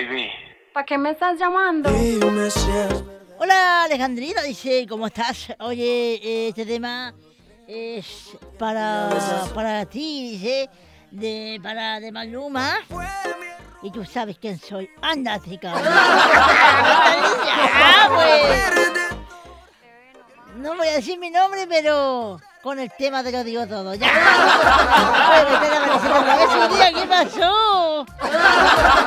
baby. ¿Para qué me estás llamando? Hola Alejandrina, dice, ¿cómo estás? Oye, este tema es para ti, dice, de Maluma. Y tú sabes quién soy. Ándate, cabrón. Ah, pues. No voy a decir mi nombre, pero con el tema te lo digo todo. Ya. Oye, me está la cabeza otra vez, ¿qué pasó?